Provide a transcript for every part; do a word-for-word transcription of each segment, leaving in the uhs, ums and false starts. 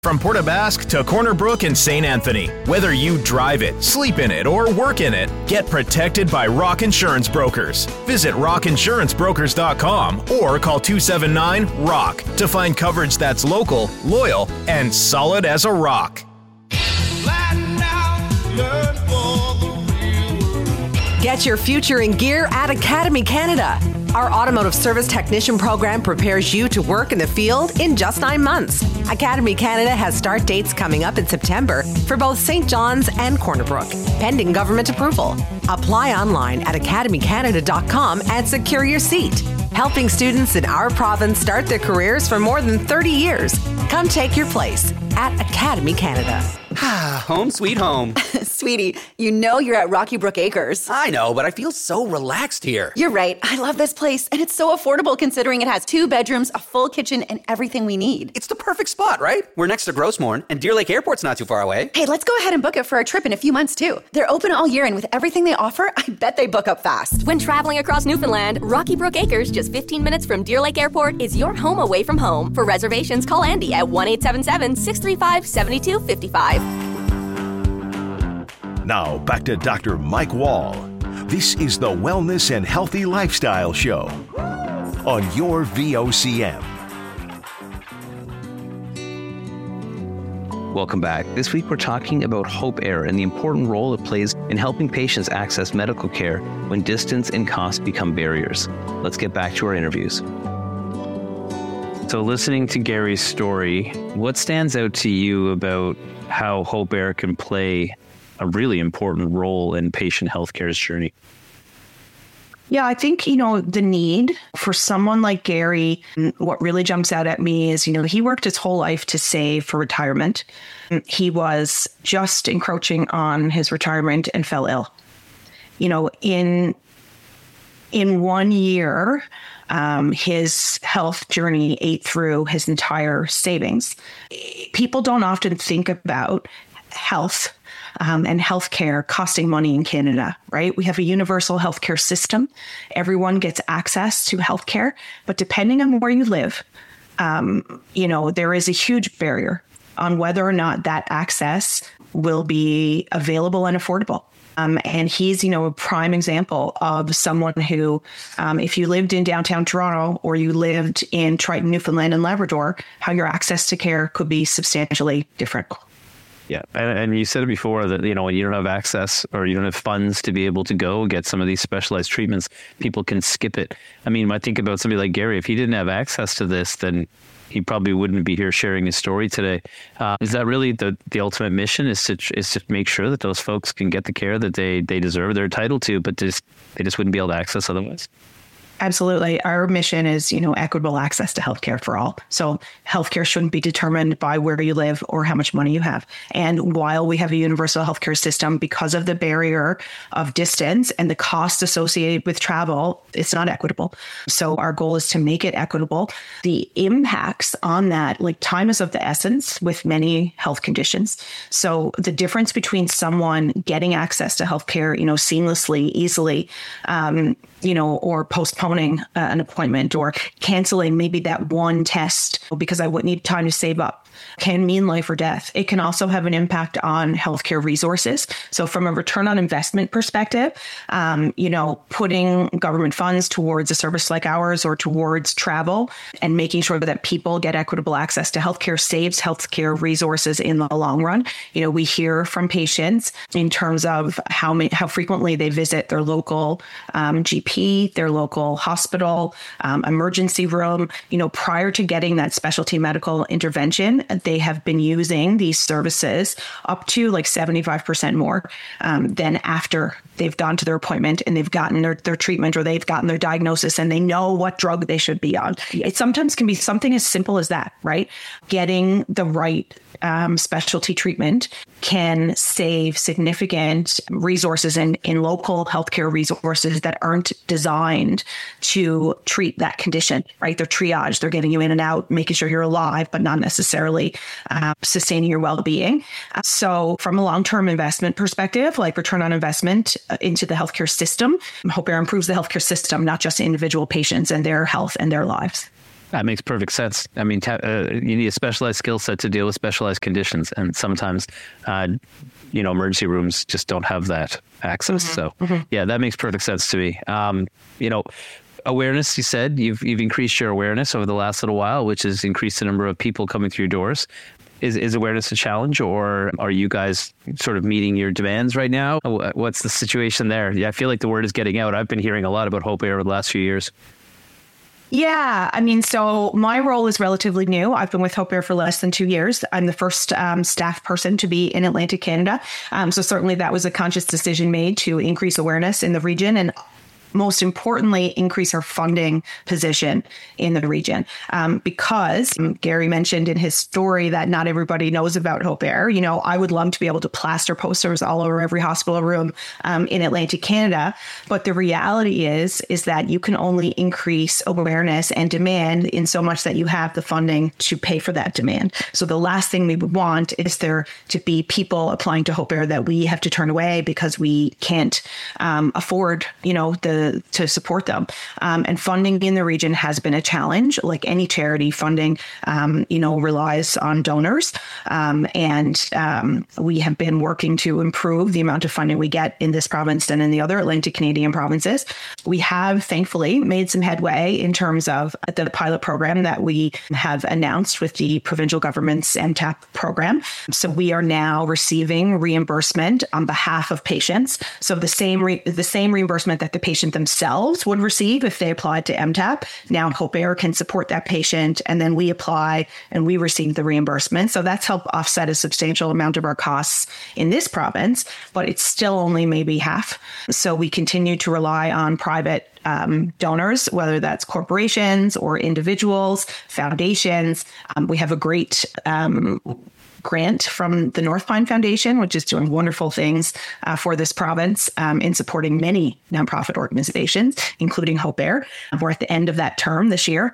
From Port aux Basques to Corner Brook and Saint Anthony, whether you drive it, sleep in it, or work in it, get protected by Rock Insurance Brokers. Visit rock insurance brokers dot com or call two seven nine ROCK to find coverage that's local, loyal, and solid as a rock. Get your future in gear at Academy Canada. Our automotive service technician program prepares you to work in the field in just nine months. Academy Canada has start dates coming up in September for both Saint John's and Corner Brook, pending government approval. Apply online at academy canada dot com and secure your seat. Helping students in our province start their careers for more than thirty years. Come take your place at Academy Canada. Home sweet home. Sweetie, you know you're at Rocky Brook Acres. I know, but I feel so relaxed here. You're right. I love this place, and it's so affordable considering it has two bedrooms, a full kitchen, and everything we need. It's the perfect spot, right? We're next to Grossmorn, and Deer Lake Airport's not too far away. Hey, let's go ahead and book it for a trip in a few months, too. They're open all year, and with everything they offer, I bet they book up fast. When traveling across Newfoundland, Rocky Brook Acres, just fifteen minutes from Deer Lake Airport, is your home away from home. For reservations, call Andy at one eight seven seven, six three five, seven two five five. Now, back to Doctor Mike Wall. This is the Wellness and Healthy Lifestyle Show on your V O C M. Welcome back. This week we're talking about Hope Air and the important role it plays in helping patients access medical care when distance and cost become barriers. Let's get back to our interviews. So listening to Gary's story, what stands out to you about how Hope Air can play a really important role in patient healthcare's journey? Yeah, I think, you know, the need for someone like Gary, what really jumps out at me is, you know, he worked his whole life to save for retirement. He was just encroaching on his retirement and fell ill. You know, in in one year, um, his health journey ate through his entire savings. People don't often think about health Um, and healthcare costing money in Canada, right? We have a universal healthcare system. Everyone gets access to healthcare, but depending on where you live, um, you know, there is a huge barrier on whether or not that access will be available and affordable. Um, and he's, you know, a prime example of someone who, um, if you lived in downtown Toronto or you lived in Triton, Newfoundland and Labrador, how your access to care could be substantially different. Yeah. And, and you said it before that, you know, when you don't have access or you don't have funds to be able to go get some of these specialized treatments, people can skip it. I mean, I think about somebody like Gary, if he didn't have access to this, then he probably wouldn't be here sharing his story today. Uh, is that really the, the ultimate mission, is to is to make sure that those folks can get the care that they, they deserve, they're entitled to, but just they just wouldn't be able to access otherwise? Absolutely. Our mission is, you know, equitable access to healthcare for all. So healthcare shouldn't be determined by where you live or how much money you have. And while we have a universal healthcare system, because of the barrier of distance and the cost associated with travel, it's not equitable. So our goal is to make it equitable. The impacts on that, like time is of the essence with many health conditions. So the difference between someone getting access to healthcare, you know, seamlessly, easily, um, you know, or postponing uh, an appointment or canceling maybe that one test because I would need time to save up can mean life or death. It can also have an impact on healthcare resources. So from a return on investment perspective, um, you know, putting government funds towards a service like ours or towards travel and making sure that people get equitable access to healthcare saves healthcare resources in the long run. You know, we hear from patients in terms of how many, how frequently they visit their local um, G P, their local hospital, um, emergency room. You know, prior to getting that specialty medical intervention, they have been using these services up to like seventy-five percent more um, than after they've gone to their appointment and they've gotten their, their treatment or they've gotten their diagnosis and they know what drug they should be on. It sometimes can be something as simple as that, right? Getting the right um, specialty treatment can save significant resources in, in local healthcare resources that aren't designed to treat that condition, right? They're triage, they're getting you in and out, making sure you're alive, but not necessarily uh, sustaining your well-being. Uh, so from a long-term investment perspective, like return on investment uh, into the healthcare system, Hope Air improves the healthcare system, not just individual patients and their health and their lives. That makes perfect sense. I mean, ta- uh, you need a specialized skill set to deal with specialized conditions. And sometimes, uh, you know, emergency rooms just don't have that access. Mm-hmm. So, mm-hmm. yeah, that makes perfect sense to me. Um, you know, awareness, you said, you've you've increased your awareness over the last little while, which has increased the number of people coming through your doors. Is is awareness a challenge, or are you guys sort of meeting your demands right now? What's the situation there? Yeah, I feel like the word is getting out. I've been hearing a lot about Hope Air over the last few years. Yeah, I mean, so my role is relatively new. I've been with Hope Air for less than two years. I'm the first um, staff person to be in Atlantic Canada. Um, so certainly that was a conscious decision made to increase awareness in the region and most importantly, increase our funding position in the region. Um, because um, Gary mentioned in his story that not everybody knows about Hope Air. You know, I would love to be able to plaster posters all over every hospital room um, in Atlantic Canada. But the reality is, is that you can only increase awareness and demand in so much that you have the funding to pay for that demand. So the last thing we would want is there to be people applying to Hope Air that we have to turn away because we can't um, afford, you know, the to support them. Um, and funding in the region has been a challenge. Like any charity, funding, um, you know, relies on donors. Um, and um, we have been working to improve the amount of funding we get in this province and in the other Atlantic Canadian provinces. We have thankfully made some headway in terms of the pilot program that we have announced with the provincial government's M TAP program. So we are now receiving reimbursement on behalf of patients. So the same re- the same reimbursement that the patient themselves would receive if they applied to M TAP. Now Hope Air can support that patient, and then we apply and we receive the reimbursement. So that's helped offset a substantial amount of our costs in this province, but it's still only maybe half. So we continue to rely on private Um, donors, whether that's corporations or individuals, foundations. Um, we have a great um, grant from the North Pine Foundation, which is doing wonderful things uh, for this province um, in supporting many nonprofit organizations, including Hope Air. We're at the end of that term this year.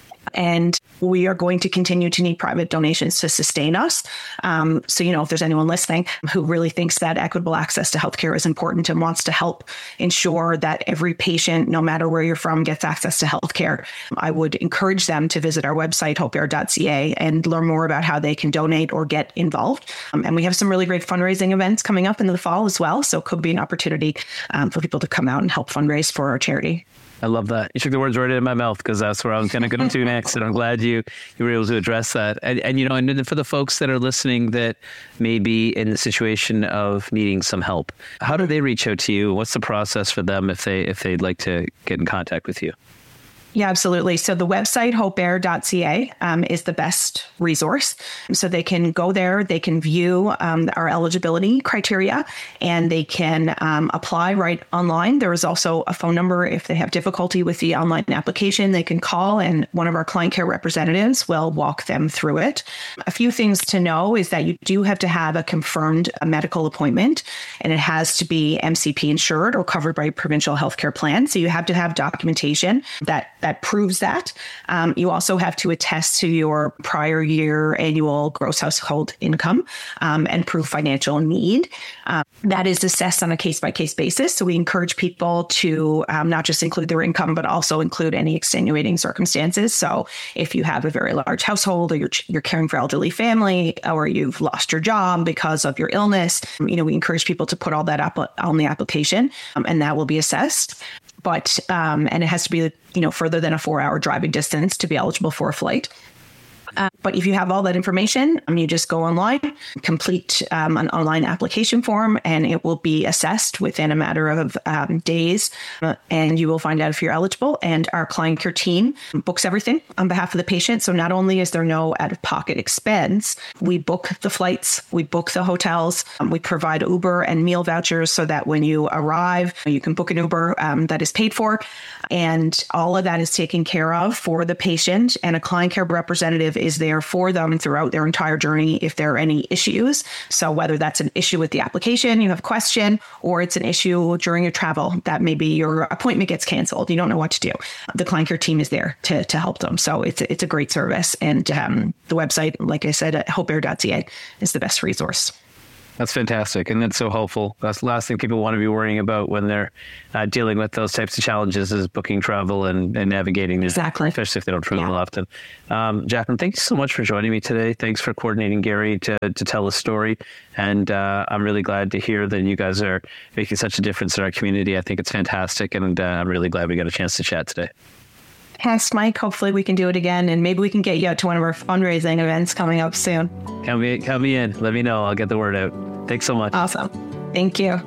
And we are going to continue to need private donations to sustain us. Um, so, you know, if there's anyone listening who really thinks that equitable access to healthcare is important and wants to help ensure that every patient, no matter where you're from, gets access to healthcare, I would encourage them to visit our website, hope air dot c a, and learn more about how they can donate or get involved. Um, and we have some really great fundraising events coming up in the fall as well. So it could be an opportunity um, for people to come out and help fundraise for our charity. I love that. You took the words right out of my mouth, because that's where I was going to go to next. And I'm glad you, you were able to address that. And, and, you know, and for the folks that are listening that may be in the situation of needing some help, how do they reach out to you? What's the process for them if they if they'd like to get in contact with you? Yeah, absolutely. So the website, hope air dot c a, um, is the best resource. So they can go there, they can view um, our eligibility criteria, and they can um, apply right online. There is also a phone number if they have difficulty with the online application. They can call, and one of our client care representatives will walk them through it. A few things to know is that you do have to have a confirmed medical appointment, and it has to be M C P insured or covered by a provincial healthcare plan. So you have to have documentation that that proves that. Um, you also have to attest to your prior year annual gross household income um, and prove financial need. Um, that is assessed on a case-by-case basis. So we encourage people to um, not just include their income, but also include any extenuating circumstances. So if you have a very large household, or you're, you're caring for elderly family, or you've lost your job because of your illness, you know, we encourage people to put all that up on the application, um, and that will be assessed. But, um, and it has to be, you know, further than a four hour driving distance to be eligible for a flight. Uh, but if you have all that information, um, you just go online, complete um, an online application form, and it will be assessed within a matter of um, days, uh, and you will find out if you're eligible. And our client care team books everything on behalf of the patient. So not only is there no out-of-pocket expense, we book the flights, we book the hotels, um, we provide Uber and meal vouchers so that when you arrive, you can book an Uber um, that is paid for. And all of that is taken care of for the patient, and a client care representative is there for them throughout their entire journey if there are any issues. So whether that's an issue with the application, you have a question, or it's an issue during your travel that maybe your appointment gets canceled, you don't know what to do, the client care team is there to, to help them. So it's, it's a great service. And um, the website, like I said, at hope air dot c a is the best resource. That's fantastic. And that's so helpful. That's the last thing people want to be worrying about when they're uh, dealing with those types of challenges is booking travel and, and navigating. Exactly. Especially if they don't travel Yeah. often. Um, Jacqueline, thank you so much for joining me today. Thanks for coordinating Gary to, to tell a story. And uh, I'm really glad to hear that you guys are making such a difference in our community. I think it's fantastic. And uh, I'm really glad we got a chance to chat today. Thanks, Mike. Hopefully we can do it again, and maybe we can get you out to one of our fundraising events coming up soon. Count me, count me in. Let me know. I'll get the word out. Thanks so much. Awesome. Thank you.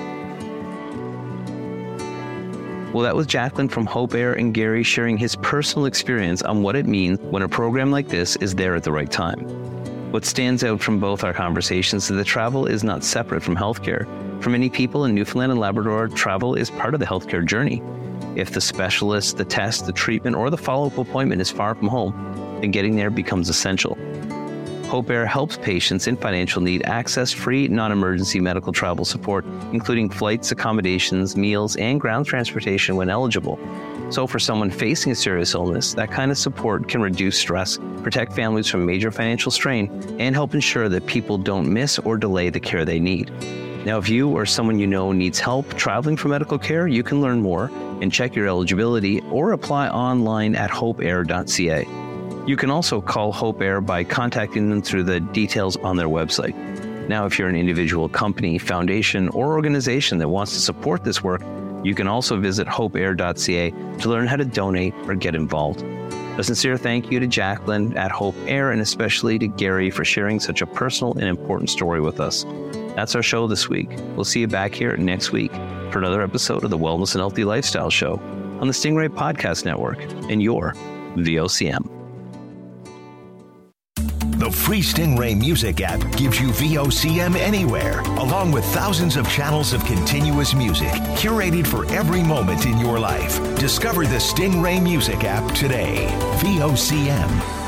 Well, that was Jacqueline from Hope Air and Gary sharing his personal experience on what it means when a program like this is there at the right time. What stands out from both our conversations is that travel is not separate from healthcare. For many people in Newfoundland and Labrador, travel is part of the healthcare journey. If the specialist, the test, the treatment, or the follow-up appointment is far from home, then getting there becomes essential. Hope Air helps patients in financial need access free, non-emergency medical travel support, including flights, accommodations, meals, and ground transportation when eligible. So for someone facing a serious illness, that kind of support can reduce stress, protect families from major financial strain, and help ensure that people don't miss or delay the care they need. Now, if you or someone you know needs help traveling for medical care, you can learn more and check your eligibility or apply online at hope air dot c a. You can also call Hope Air by contacting them through the details on their website. Now, if you're an individual company, foundation, or organization that wants to support this work, you can also visit hope air dot c a to learn how to donate or get involved. A sincere thank you to Jacqueline at Hope Air and especially to Gary for sharing such a personal and important story with us. That's our show this week. We'll see you back here next week for another episode of the Wellness and Healthy Lifestyle Show on the Stingray Podcast Network and your V O C M. The free Stingray Music app gives you V O C M anywhere, along with thousands of channels of continuous music curated for every moment in your life. Discover the Stingray Music app today. V O C M.